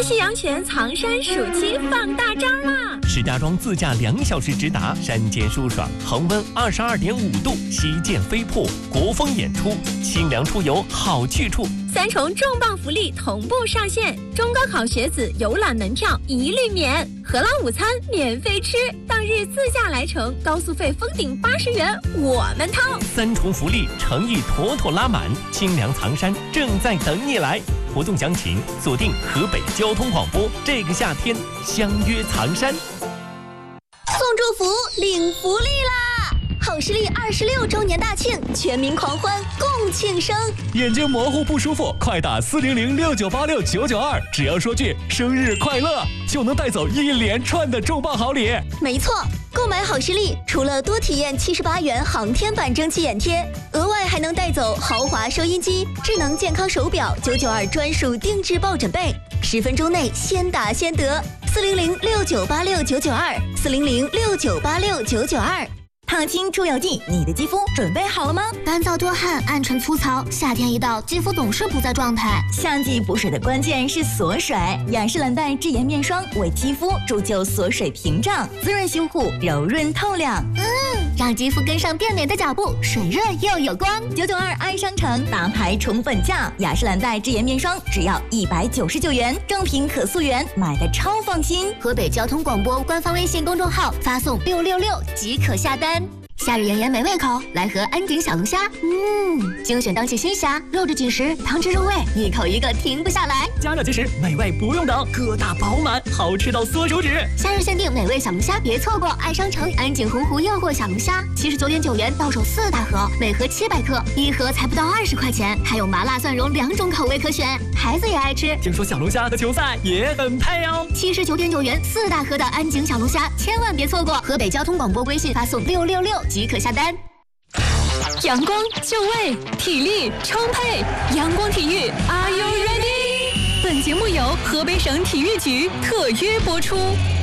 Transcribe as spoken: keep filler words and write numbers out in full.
西阳泉藏山暑期放大招啦！ 石家庄自驾两小时直达，山间舒爽，恒温二十二点五度，旗舰飞瀑，国风演出，清凉出游好去处。 三重重磅福利同步上线，中高考学子游览门票一律免，荷兰午餐免费吃，当日自驾来程，高速费封顶八十元，我们掏。 三重福利，诚意妥妥拉满，清凉藏山正在等你来。活动详情锁定河北交通广播，这个夏天相约藏山。 送祝福，领福利啦！好视力二十六周年大庆，全民狂欢，共庆生。 眼睛模糊不舒服，快打四零零六九八六九九二，只要说句生日快乐，就能带走一连串的重磅好礼。 没错，购买好视力，除了多体验七十八元航天版蒸汽眼贴，额外还能带走豪华收音机、智能健康手表、九九二专属定制抱枕被，十分钟内先打先得。四零零六九八六九九二，四零零六九八六九九二。 烫青出油剂，你的肌肤准备好了吗？ 干燥多汗，暗沉粗糙，夏天一到，肌肤总是不在状态。 夏季补水的关键是锁水，雅诗兰黛智颜面霜为肌肤铸就锁水屏障，滋润修护，柔润透亮。 嗯，让肌肤跟上变美的脚步，水润又有光。 九九二爱商城大牌宠粉价，雅诗兰黛智颜面霜只要一百九十九元，正品可溯源，买的超放心。 河北交通广播官方微信公众号发送六六六即可下单。夏日炎炎没胃口，来盒安井小龙虾。嗯，精选当季新虾，肉质紧实，汤汁入味，一口一个停不下来。 加热即食，美味不用等，个大饱满，好吃到缩手指。 夏日限定美味小龙虾，别错过！爱商城安井洪湖诱惑小龙虾，七十九点九元到手四大盒，每盒七百克，一盒才不到二十块钱，还有麻辣蒜蓉两种口味可选，孩子也爱吃。 听说小龙虾和球赛也很配哦。 七十九点九元四大盒的安井小龙虾，千万别错过！河北交通广播微信发送六六六即可下单。 阳光就位，体力充沛，阳光体育 ，Are you ready？ 本节目由河北省体育局特约播出。